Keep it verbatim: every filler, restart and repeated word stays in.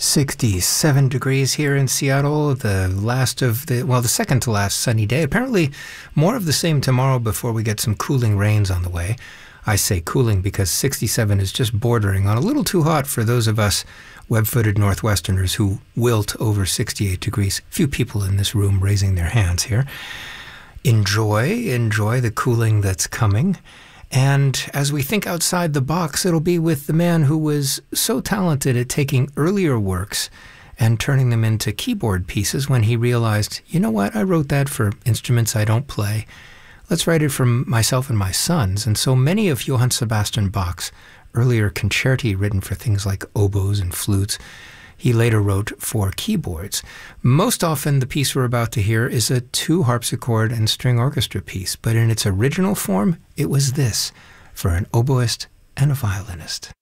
sixty-seven degrees here in Seattle, the last of the, well, the second to last sunny day. Apparently more of the same tomorrow before we get some cooling rains on the way. I say cooling because sixty-seven is just bordering on a little too hot for those of us web-footed Northwesterners who wilt over sixty-eight degrees. Few people in this room raising their hands here. Enjoy, enjoy the cooling that's coming. And as we think outside the box, it'll be with the man who was so talented at taking earlier works and turning them into keyboard pieces when he realized, you know what, I wrote that for instruments I don't play. Let's write it for myself and my sons. And so many of Johann Sebastian Bach's earlier concerti written for things like oboes and flutes, he later wrote for keyboards. Most often, the piece we're about to hear is a two harpsichord and string orchestra piece, but in its original form, it was this, for an oboist and a violinist.